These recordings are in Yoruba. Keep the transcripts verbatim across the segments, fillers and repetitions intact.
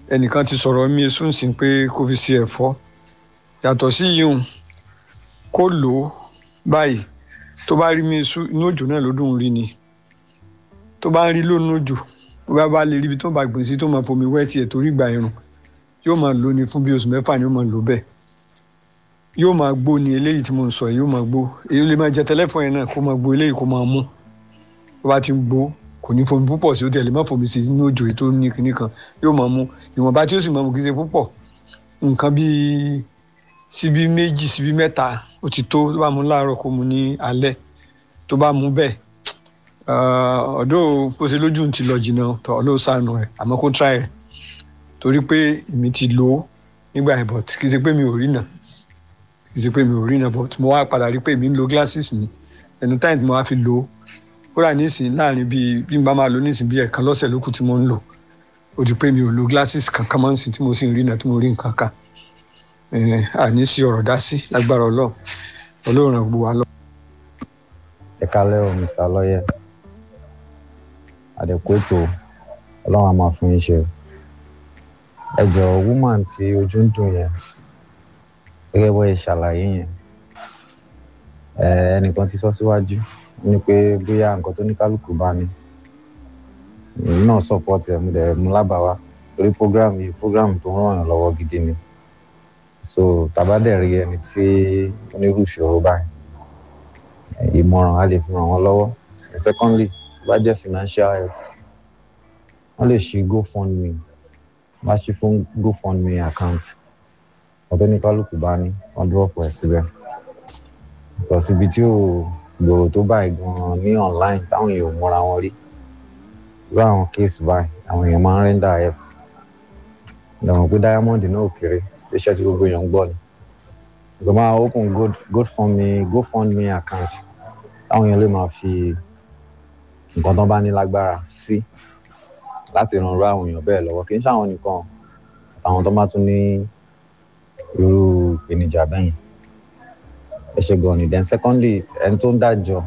ẹnìkan ti sọ̀rọ̀ mi sùn sí pé kó fi ṣe ẹ̀fọ́ yàtọ̀ sí yìí kó lò ó báyìí tó bá rí mi sùn inú òjò náà ló dùn rí ni tó bá ń rí lónìí òjò tó bá bá lè rí ibi tó bá gbìn sí tó máa fomi wẹ́ tiẹ̀ torí ìgbà irun yóò máa lò ní fún bí oṣù mẹ́fà ni yóò máa lò bẹ́ẹ̀ yóò máa gbó ni eléyìí tí mo ń sọ yóò máa gbó èyí lè máa jẹ tẹlẹfọn yẹn náà kó máa gbó eléyìí kó máa mú tó bá ti ń gbó kò ní fomi púpọ̀ sí ó tẹ̀lé má fomi sí inú òjò tó ní kinní kan yóò máa mú ìwọ̀nba tí ó sì máa mú kì í ṣe púpọ̀ nǹkan bíi síbí méjì síbí mẹ́ta ó ti tó tó bá mú láàárọ̀ kó mu ní alẹ́ tó bá mú bẹ́ẹ̀ ọ̀dọ́ bó ṣe lójú ti lọ jìnnà tọ́ ló sànù rẹ̀ àmọ́ kó try rẹ̀ torí pé èmi ti lò ó nígbà yẹn but kì í ṣe pé mi ò rí náà kì í ṣe pé mi ò rí náà but mo wá padà rí pé èmi ń lo glasses ni ẹnu táyì tí mo wá fi lò ó kódà nísìnyí láàrin bíi bí n bá máa lò nísìnyí bíi ẹ̀ẹ̀kan lọ́sẹ̀ lókù tí mo ń lò ó di pé mi ò lo glasses kankan máa ń sìn tí mo sì ń rí náà tí mo rí nǹkan kan àní sí ọ̀rọ̀ dá sí lágbára ọlọ́run ọlọ́run ràn gbogbo wa lọ. ẹ kálẹ́ o Mr. Lawyer àdẹ̀kù ètò ọlọ́run á máa fún yín ṣe ẹ jọ̀ọ́ woman tí ojú ń dùn yẹn gẹ́gẹ́ bó ṣe ṣàlàyé yẹn ẹnìkan ti sọ síwájú ní pé bóyá nǹkan tó ní kálukú bá ní èmi náà support ẹ̀ mo dẹ̀ mú lábàáwá torí program yìí program tó ń ràn yàn lọ́wọ́ gidi ni so tàbá dẹ̀ rí ẹni tí onírú ìṣòro báyìí ìmọ̀ràn á lè fi ràn wọ́n lọ́wọ́ and secondly bá jẹ́ financial help wọ́n lè ṣí GoFundMe bá ṣí fún GoFundMe account ọ̀tọ́ ní kálukú bá ní wọ́n drop ẹ̀ síbẹ̀ because ibi tí ò gbòòrò tó báyìí gan-an ní online táwọn èèyàn mọ́ra wọn rí irú àwọn case báyìí àwọn èèyàn máa ń render help ìdààmú pé Diamond náà ò kéré iṣẹ́ tí gbogbo èèyàn ń gbọ́ ni ìgbà máa open GoFundMe GoFundMe account táwọn èèyàn lè máa fi nǹkan tó bá ní lágbára sí láti ràn rú àwọn èèyàn bẹ́ẹ̀ lọ́wọ́ kì í ṣàwọn nìkan àtàwọn tó bá tún ní irú ìpèníjà bẹ́yìn ẹ ṣe gan ni then secondly ẹni tó ń dájọ́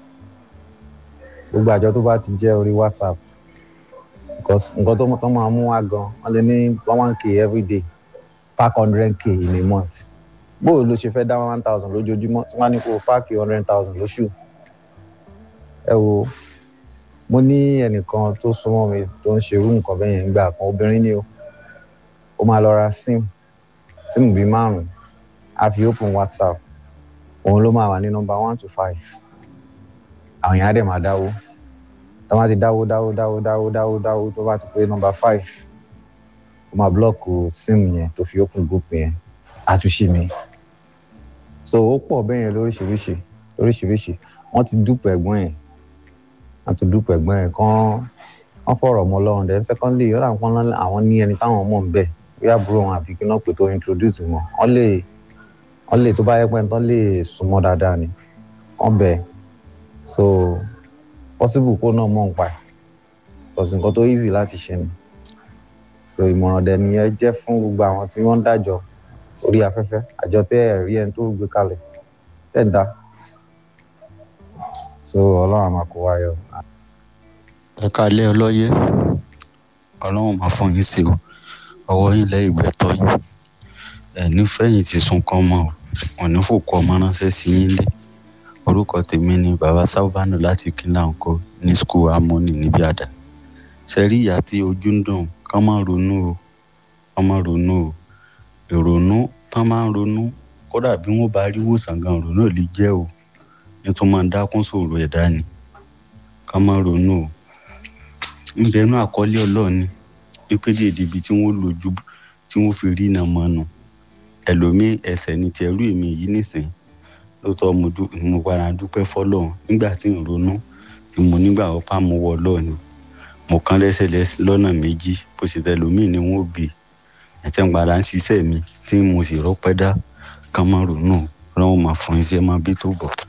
gbogbo àjọ tó bá ti jẹ́ orí WhatsApp because nǹkan tó tó máa mú wá gan wọ́n lè ní one k every day pack hundred k in a month bóò ló ṣe fẹ́ dá one thousand lójoojúmọ́ tí wọ́n á ní kó pack hundred thousand lóṣù ẹ wo mo ní ẹnìkan tó súnmọ́ mi tó ń ṣerú nǹkan bẹ́ẹ̀ yẹn gbà kan obìnrin ni ó ó máa lọ ra sim sim bíi márùn-ún á fi open WhatsApp òun ló máa wà ní nọ́mbà one to five àwọn èèyàn á dẹ̀ máa dáwó tó bá ti dáwó dáwó dáwó dáwó dáwó dáwó tó bá ti pé nọ́mbà five ó máa blọ́ọ̀kù sim yẹn tó fi open group yẹn àtúnṣe mi so ó pọ̀ bẹ́ẹ̀ yẹn lóríṣiríṣi lóríṣiríṣi wọ́n ti dúpọ̀ ẹ̀gbọ́n yẹn wọ́n ti dúpọ̀ ẹ̀gbọ́n yẹn kán wọ́n fọ̀rọ̀ mọ́ lọ́rùn then secondly ó dà wọ́n àwọn ní ẹni táwọn mọ̀ ń bẹ̀ bóyá àbúrò wọn àbí kí náà pè tó introduce wọn wọ́n lè wọ́n lè tó bá yẹ pé tán lè súnmọ́ dáadáa ni wọ́n bẹ̀ so possible kó náà mọ̀ ń pa ẹ̀ because nǹkan tó easy láti ṣe ni so ìmọ̀ràn dẹ̀ ni ẹ jẹ́ fún gbogbo àwọn tí wọ́n ń dájọ́ orí afẹ́fẹ́ àjọ tẹ́ ẹ̀ rí ẹni tó gbé kalẹ̀ tẹ́ ẹ̀ dá so ọlọ́run á máa kó wa yọ. ẹ káalẹ́ ọlọ́yẹ ọlọ́run máa fún yín sí o ọwọ́ yín lẹ́yìn ìgbẹ́tọ́ yín ẹ̀ nífẹ̀yìn ti sunkún mọ́ ọ wọn ní fòkú ọmọ ránṣẹ́ sí yín lé orúkọ tèmi ni bàbá sábàánù láti kíńlá ńkọ ní skul amóni níbi àdá ṣẹ́rí ìyá tí ojú ń dùn kán máa ronú o kán máa ronú o ìrònú tán máa ń ronú kódà bí wọ́n bá rí wòsàn gan ìrònú ò lè jẹ́ o nítorí máa ń dákún sòrò ẹ̀dá ni kán máa ronú o ń bẹnu àkọlé ọlọ́ọ̀ni pípé dèdè ibi tí wọ́n lójú tí wọ́n fi rí iná mọ́nu ẹlòmíì ẹsẹ̀ ní ti ẹrú èmi yìí nìsín lóòótọ́ mo padà dúpẹ́ fọlọ́run nígbà tí ń ronú tí mo nígbà ọpá mo wọ ọlọ́ọ̀ni mo kán lẹ́sẹ̀ lọ́nà méjì bó ṣe tẹ ẹlòmíì ni wọ́n bì ẹ̀tẹ̀ ń padà ń ṣiṣẹ́ mi tí mo sì rọ́pẹ́ dá kán máa ronú ọlọ́run máa fún iṣẹ́ máa bí tó bọ̀.